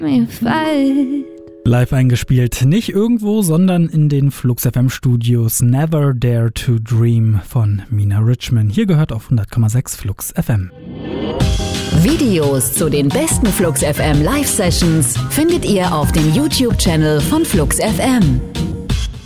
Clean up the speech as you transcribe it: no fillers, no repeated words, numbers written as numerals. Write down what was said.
me fight. Live eingespielt, nicht irgendwo, sondern in den Flux FM Studios Never Dare to Dream von Mina Richman. Hier gehört auf 100,6 Flux FM. Videos zu den besten Flux FM Live Sessions findet ihr auf dem YouTube-Channel von Flux FM.